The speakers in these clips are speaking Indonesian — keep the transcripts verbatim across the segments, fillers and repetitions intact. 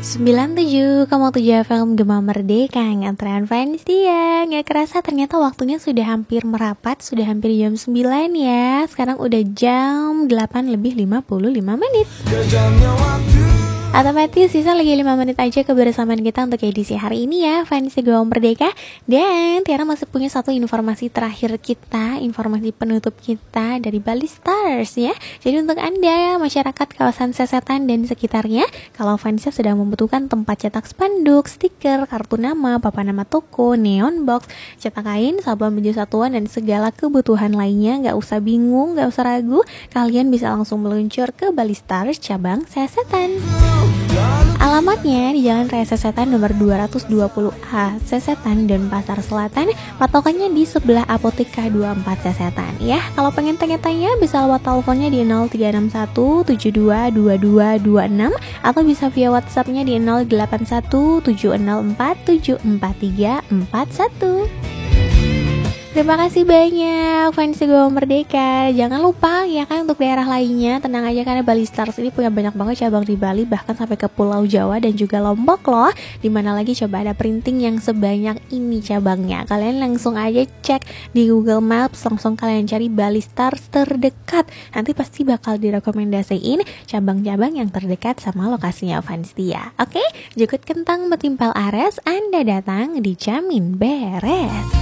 sembilan puluh tujuh koma tujuh F M Gema Merdeka, nganteran fans dia. Gak kerasa ternyata waktunya sudah hampir merapat, sudah hampir jam sembilan ya. Sekarang udah jam delapan lebih lima puluh lima menit. Otomatis sisa lagi lima menit aja kebersamaan kita untuk edisi hari ini ya, fans Gema Merdeka. Dan Tiara masih punya satu informasi terakhir kita, informasi penutup kita dari Bali Stars ya. Jadi untuk Anda masyarakat kawasan Sesetan dan sekitarnya, kalau fansnya sedang membutuhkan tempat cetak spanduk, stiker, kartu nama, papan nama toko, neon box, cetak kain, sablon baju satuan dan segala kebutuhan lainnya, gak usah bingung, gak usah ragu, kalian bisa langsung meluncur ke Bali Stars cabang Sesetan. Alamatnya di Jalan Raya Sesetan nomor dua ratus dua puluh A Sesetan dan Pasar Selatan. Patokannya di sebelah Apotek K dua puluh empat Sesetan ya. Kalau pengen tanya-tanya bisa lewat teleponnya di nol tiga enam satu tujuh dua dua dua dua enam atau bisa via WhatsAppnya di nol delapan satu tujuh nol empat tujuh empat tiga empat satu. Terima kasih banyak fans Gema Merdeka. Jangan lupa ya kan untuk daerah lainnya, tenang aja karena Bali Stars ini punya banyak banget cabang di Bali, bahkan sampai ke Pulau Jawa dan juga Lombok loh. Dimana lagi coba ada printing yang sebanyak ini cabangnya. Kalian langsung aja cek di Google Maps, langsung kalian cari Bali Stars terdekat. Nanti pasti bakal direkomendasiin cabang-cabang yang terdekat sama lokasinya fans dia. Oke, jukut kentang metimpal ares, Anda datang dijamin beres.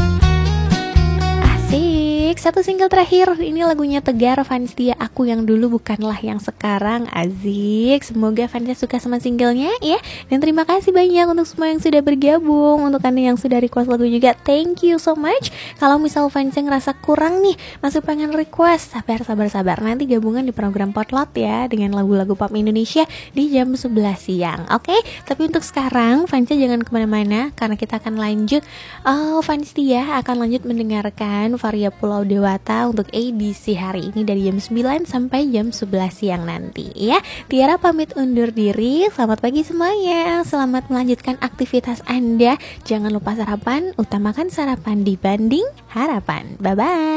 Asik, satu single terakhir. Ini lagunya Tegar, fans dia Aku Yang Dulu Bukanlah Yang Sekarang. Asik, semoga fansnya suka sama singlenya ya. Dan terima kasih banyak untuk semua yang sudah bergabung. Untuk Anda yang sudah request lagu juga, thank you so much. Kalau misal fansnya ngerasa kurang nih, masih pengen request, sabar, sabar, sabar. Nanti gabungan di program Potlot ya, dengan lagu-lagu pop Indonesia di jam sebelas siang. Oke, tapi untuk sekarang fansnya jangan kemana-mana, karena kita akan lanjut. Oh, fans dia akan lanjut mendengarkan Varia Pulau Dewata untuk edisi hari ini dari jam sembilan sampai jam sebelas siang nanti ya. Tiara pamit undur diri. Selamat pagi semuanya. Selamat melanjutkan aktivitas Anda. Jangan lupa sarapan, utamakan sarapan dibanding harapan. Bye bye.